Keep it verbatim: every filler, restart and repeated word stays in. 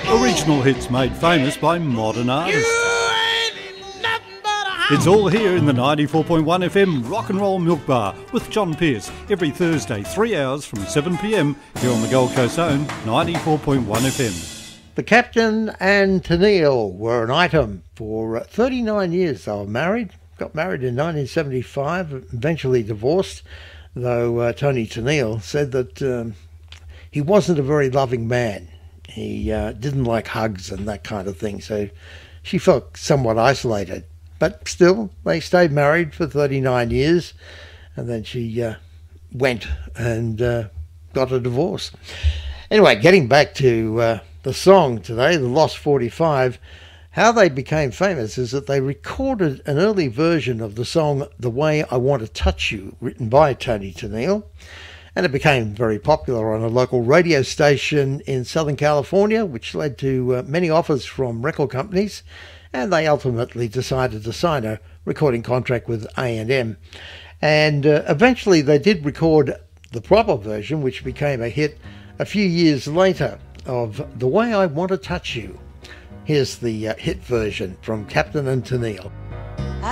Original hits made famous by modern artists. It's all here in the ninety-four point one F M Rock and Roll Milk Bar with John Pearce every Thursday, three hours from seven p m here on the Gold Coast own ninety-four point one F M. The Captain and Tennille were an item for thirty-nine years. They were married, got married in nineteen seventy-five, eventually divorced, though uh, Tony Tennille said that um, he wasn't a very loving man. He uh, didn't like hugs and that kind of thing, so she felt somewhat isolated. But still, they stayed married for thirty-nine years, and then she uh, went and uh, got a divorce. Anyway, getting back to uh, the song today, the Lost forty-five, how they became famous is that they recorded an early version of the song The Way I Want to Touch You, written by Tony Tennille, and it became very popular on a local radio station in Southern California, which led to uh, many offers from record companies, and they ultimately decided to sign a recording contract with A and M. And uh, eventually they did record the proper version, which became a hit a few years later, of The Way I Want to Touch You. Here's the uh, hit version from Captain and Tennille.